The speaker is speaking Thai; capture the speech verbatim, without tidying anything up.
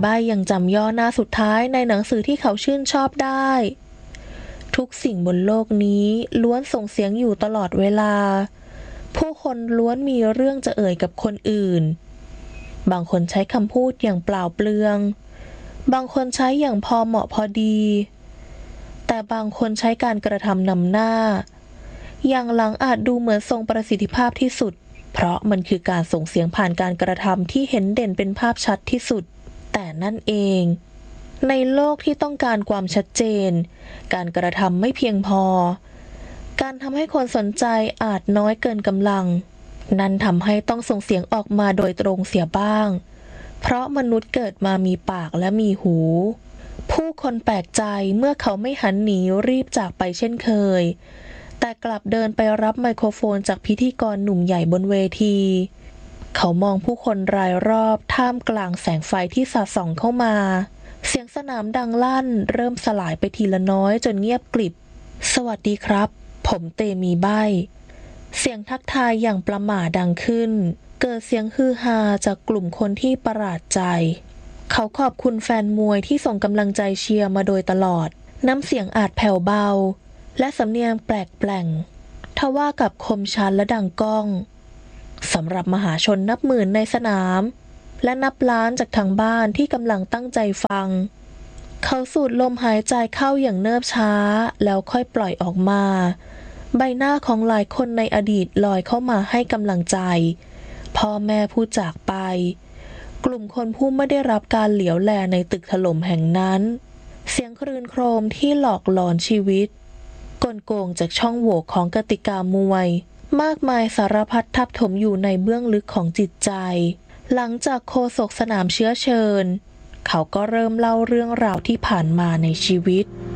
ใบ้ยังจำย่อหน้าสุดท้ายในหนังสือที่เขาชื่นชอบได้ทุกสิ่งบนโลกนี้ล้วนส่งเสียงอยู่ตลอดเวลาผู้คนล้วนมีเรื่องจะเอ่ยกับคนอื่นบางคนใช้คำพูดอย่างเปล่าเปลืองบางคนใช้อย่างพอเหมาะพอดีแต่บางคนใช้การกระทำนำหน้าอย่างหลังอาจดูเหมือนทรงประสิทธิภาพที่สุดเพราะมันคือการส่งเสียงผ่านการกระทำที่เห็นเด่นเป็นภาพชัดที่สุดแต่นั่นเองในโลกที่ต้องการความชัดเจนการกระทำไม่เพียงพอการทำให้คนสนใจอาจน้อยเกินกำลังนั่นทำให้ต้องส่งเสียงออกมาโดยตรงเสียบ้างเพราะมนุษย์เกิดมามีปากและมีหูผู้คนแปลกใจเมื่อเขาไม่หันหนีรีบจากไปเช่นเคยแต่กลับเดินไปรับไมโครโฟนจากพิธีกรหนุ่มใหญ่บนเวทีเขามองผู้คนรายรอบท่ามกลางแสงไฟที่สาดส่องเข้ามาเสียงสนามดังลั่นเริ่มสลายไปทีละน้อยจนเงียบกริบสวัสดีครับผมเตมีใบ้เสียงทักทายอย่างประหม่าดังขึ้นเกิดเสียงฮือฮาจากกลุ่มคนที่ประหลาดใจเขาขอบคุณแฟนมวยที่ส่งกำลังใจเชียร์มาโดยตลอดน้ำเสียงอาจแผ่วเบาและสำเนียงแปลกแปลงทว่ากับคมชัดและดังก้องสำหรับมหาชนนับหมื่นในสนามและนับล้านจากทางบ้านที่กำลังตั้งใจฟังเขาสูดลมหายใจเข้าอย่างเนิบช้าแล้วค่อยปล่อยออกมาใบหน้าของหลายคนในอดีตลอยเข้ามาให้กำลังใจพ่อแม่ผู้จากไปกลุ่มคนผู้ไม่ได้รับการเหลียวแลในตึกถล่มแห่งนั้นเสียงครืนโครมที่หลอกหลอนชีวิตกลโกงจากช่องโหว่ของกติกามวยมากมายสารพัดทับถมอยู่ในเบื้องลึกของจิตใจหลังจากโฆษกสนามเชื้อเชิญเขาก็เริ่มเล่าเรื่องราวที่ผ่านมาในชีวิต